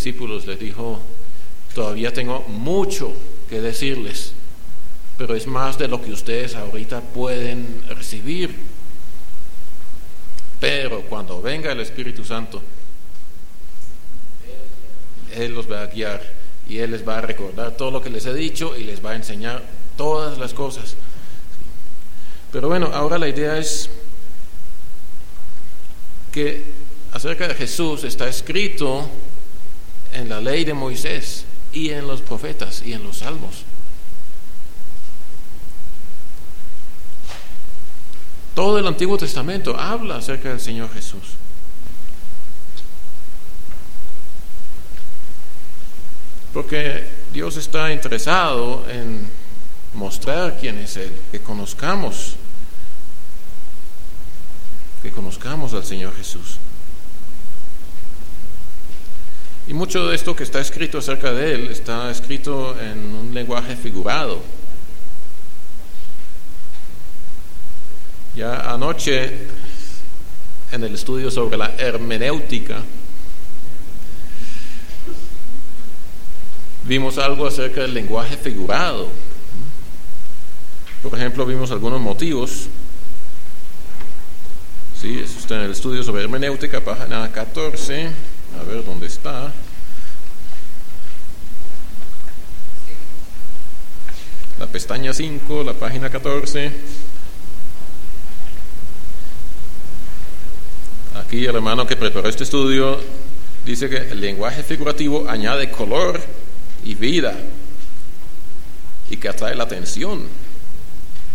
discípulos, les dijo: todavía tengo mucho que decirles, pero es más de lo que ustedes ahorita pueden recibir. Pero cuando venga el Espíritu Santo, Él los va a guiar y Él les va a recordar todo lo que les he dicho y les va a enseñar todas las cosas. Pero bueno, ahora la idea es que acerca de Jesús está escrito en la ley de Moisés y en los profetas y en los salmos. Todo el Antiguo Testamento habla acerca del Señor Jesús. Porque Dios está interesado en mostrar quién es Él, que conozcamos al Señor Jesús. Y mucho de esto que está escrito acerca de Él está escrito en un lenguaje figurado. Ya anoche, en el estudio sobre la hermenéutica, vimos algo acerca del lenguaje figurado. Por ejemplo, vimos algunos motivos. Sí, eso está en el estudio sobre hermenéutica, página 14. A ver dónde está. La pestaña 5, la página 14. Aquí el hermano que preparó este estudio dice que el lenguaje figurativo añade color y vida y que atrae la atención.